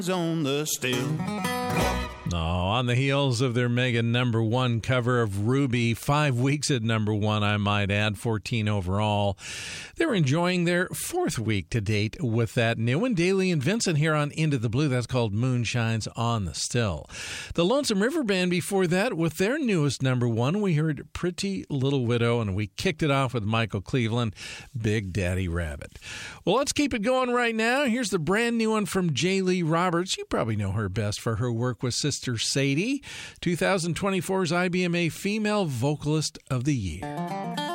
on the still. Oh, on the heels of their mega number one cover of Ruby, 5 weeks at number one, I might add, 14 overall. They're enjoying their fourth week to date with that new one. Daly and Vincent here on Into the Blue. That's called Moonshines on the Still. The Lonesome River Band before that with their newest number one. We heard Pretty Little Widow, and we kicked it off with Michael Cleveland, Big Daddy Rabbit. Well, let's keep it going right now. Here's the brand new one from J. Lee Roberts. You probably know her best for her work with Sister Sadie, 2024's IBMA Female Vocalist of the Year.